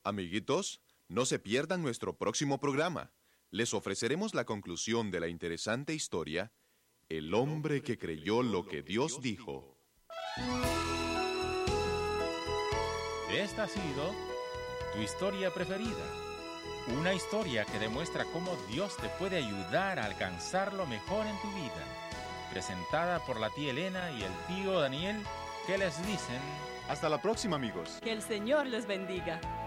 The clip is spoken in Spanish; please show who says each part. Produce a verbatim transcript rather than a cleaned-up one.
Speaker 1: Amiguitos, no se pierdan nuestro próximo programa. Les ofreceremos la conclusión de la interesante historia El hombre que creyó lo que Dios dijo.
Speaker 2: Esta ha sido tu historia preferida. Una historia que demuestra cómo Dios te puede ayudar a alcanzar lo mejor en tu vida. Presentada por la tía Elena y el tío Daniel, que les dicen...
Speaker 3: Hasta la próxima, amigos.
Speaker 4: Que el Señor les bendiga.